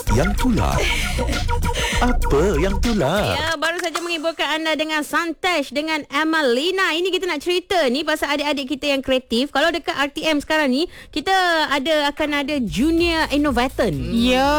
Yang tular. Apa yang tular? Ya, baru saja menghiburkan anda dengan Santesh dengan Emelina. Ini kita nak cerita ni pasal adik-adik kita yang kreatif. Kalau dekat RTM sekarang ni, kita akan ada Junior Innovator. Ya.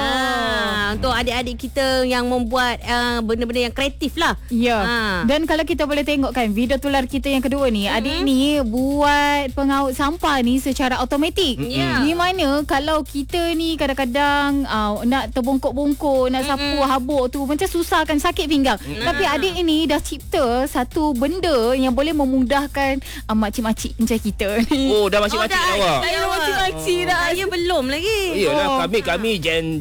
Untuk adik-adik kita yang membuat benda-benda yang kreatif lah. Ya. Dan kalau kita boleh tengok kan video tular kita yang kedua ni, adik ni buat pengaut sampah ni secara automatik. Di mana kalau kita ni kadang-kadang nak terbongkok-bongkok, nak sapu habuk tu macam susah kan, sakit pinggang. Tapi adik ini dah cipta satu benda yang boleh memudahkan makcik-makcik macam kita ni. Oh, dah makcik-makcik awak. Saya makcik-makcik dah. Saya belum lagi. Iyalah, kami Gen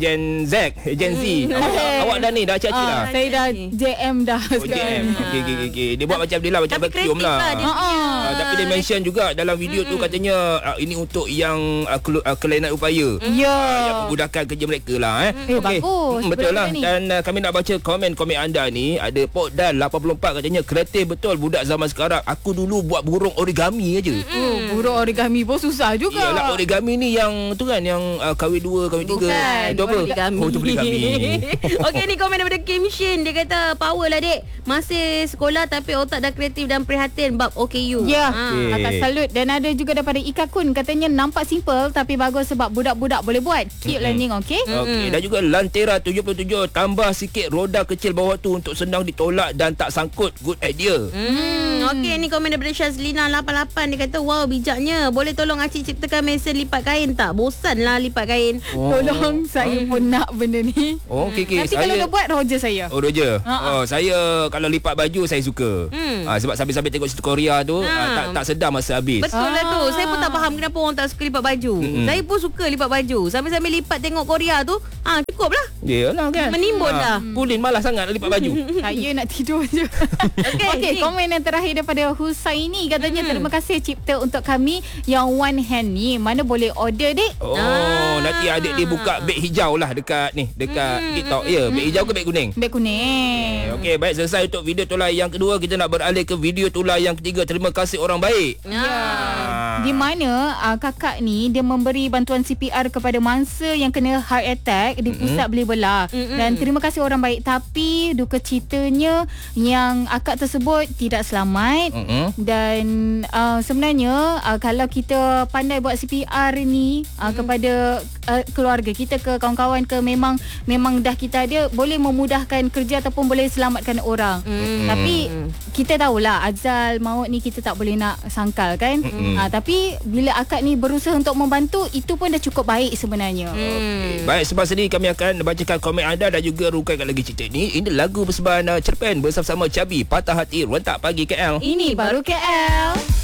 Z. Awak dah ni dah cik-cik dah. Saya dah JM dah sekarang. Okey. Dia buat macam dia lah, macam Tapi vacuum kreatif lah. dia. Tapi dia mention juga dalam video tu katanya ini untuk yang kelainan upaya. Yang memudahkan kerja mereka lah. Okey. Bagus. Betul lah. Ni. Dan kami nak baca komen-komen anda ni. Ada Pokdal 84 katanya kreatif betul budak zaman sekarang. Aku dulu buat burung origami aja. Burung origami pun susah juga. Iyalah, origami ni yang tu kan, yang kahwin 2, kahwin 3. Bukan, Itu apa? poligami. Oh, itu poligami. Okey, ni komen daripada Kim Shin. Dia kata, power lah dek. Masih sekolah tapi otak dah kreatif dan prihatin bab OKU. Ya, Okey. kakak salut. Dan ada juga daripada Ika Kun, katanya nampak simple tapi bagus sebab budak-budak boleh buat. Keep learning, okey? Okey, dan juga Lantera 77 tambah sikit roda kecil bawah tu untuk senang ditolak dan tak sangkut. Good idea. Okey, ni komen daripada Syazlina 88. Dia kata, wow, bijaknya. Boleh tolong Acik ciptakan mesin lipat kain tak? Bosan lah lipat kain. Tolong, saya pun nak benda ni. Oh, okey. Nanti kalau dah buat, Roger saya. Oh, Roger. Saya kalau lipat baju saya suka. Sebab sambil-sambil tengok cerita Korea tu tak sedar masa habis. Betul lah tu. Saya pun tak faham kenapa orang tak suka lipat baju. Saya pun suka lipat baju. Sambil-sambil lipat tengok Korea tu, cukup lah. Yalah kan. Menimbun dah. Pulin malas sangat nak lipat baju. Saya nak tidur je. Okey, komen yang terakhir daripada Husaini. Katanya terima kasih cipta untuk kami yang one hand ni. Mana boleh order dek? Nanti adik dia buka beg hijau lah dekat TikTok. Ya, beg hijau ke beg kuning? Beg kuning. Okey, baik, selesai untuk video tular yang kedua. Kita nak beralih ke video tular yang ketiga. Terima kasih orang baik. Di mana kakak ni dia memberi bantuan CPR kepada mangsa yang kena heart attack di pusat beli belah. Dan terima kasih orang baik, tapi duka citanya yang akak tersebut tidak selamat. Dan sebenarnya kalau kita pandai buat CPR ni kepada keluarga kita, ke kawan-kawan, ke memang dah kita ada, boleh memudahkan kerja ataupun boleh selamatkan orang. Tapi kita tahulah azal maut ni kita tak boleh nak sangkal kan. Tapi bila akak ni berusaha untuk membantu, itu pun dah cukup baik sebenarnya. Baik, sebab sini kami akan bacakan komen anda dan juga rungkaikan lagi cerita ni. Ini lagu persembahan Cerpen bersama-sama Cabi, Patah Hati, Rentak Pagi KL. Ini baru KL.